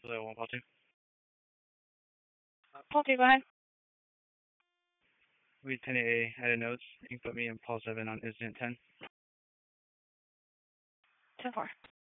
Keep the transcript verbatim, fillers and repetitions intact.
Hello, one call two. Paul two, go ahead. Read ten A, added notes. You can put me and Paul seven on incident ten. ten four.